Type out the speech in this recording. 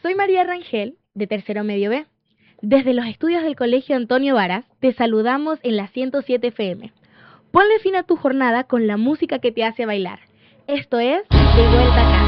Soy María Rangel, de Tercero Medio B. Desde los estudios del Colegio Antonio Varas, te saludamos en la 107 FM. Ponle fin a tu jornada con la música que te hace bailar. Esto es De Vuelta a Casa.